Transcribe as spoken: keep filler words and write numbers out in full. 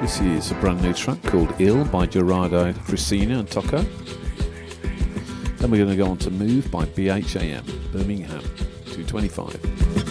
This is a brand new track called Ill by Gerardo Cristina and Tocco. Then we're going to go on to Move by B H A M, Birmingham, two twenty-five.